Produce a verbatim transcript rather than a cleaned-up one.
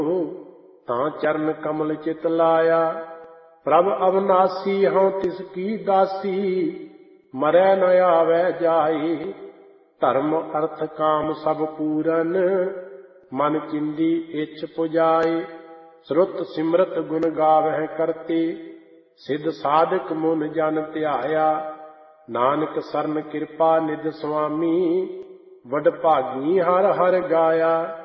ਤਾਂ ਚਰਨ ਕਮਲ ਚਿਤ ਲਾਇਆ। ਪ੍ਰਭ ਅਵਨਾਸੀ ਹਉ ਤਿਸ ਕੀ ਦਾਸੀ, ਮਰੈ ਨ ਆਵੈ ਜਾਈ। ਧਰਮ ਅਰਥ ਕਾਮ ਸਭ ਪੂਰਨ, ਮਨ ਚਿੰਦੀ ਇੱਛ ਪੁਜਾਈ। ਸ਼ਰੁਤ ਸਿਮਰਤ ਗੁਣ ਗਾਵਹਿ ਕਰਤੇ, ਸਿੱਧ ਸਾਧਕ ਮੁਨ ਜਨ ਧਿਆਇਆ। ਨਾਨਕ ਸਰਨ ਕਿਰਪਾ ਨਿਧ ਸੁਆਮੀ, ਵਡ ਭਾਗੀ ਹਰਿ ਹਰਿ ਗਾਇਆ।